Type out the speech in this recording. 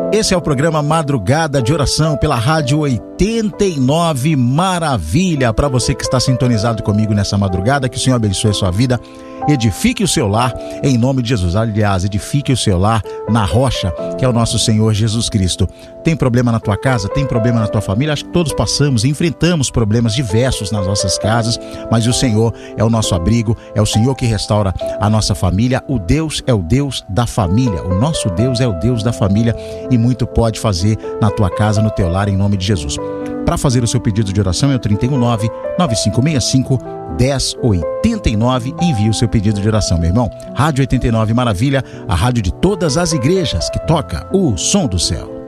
Esse é o programa Madrugada de Oração pela Rádio 89 Maravilha. Para você que está sintonizado comigo nessa madrugada, que o Senhor abençoe a sua vida, edifique o seu lar em nome de Jesus. Aliás, edifique o seu lar na rocha, que é o nosso Senhor Jesus Cristo. Tem problema na tua casa? Tem problema na tua família? Acho que todos passamos e enfrentamos problemas diversos nas nossas casas, mas o Senhor é o nosso abrigo, é o Senhor que restaura a nossa família. O Deus é o Deus da família, o nosso Deus é o Deus da família, e muito pode fazer na tua casa, no teu lar, em nome de Jesus. Para fazer o seu pedido de oração é o 319-9565-1089. Envie o seu pedido de oração, meu irmão. Rádio 89 Maravilha, a rádio de todas as igrejas, que toca o som do céu.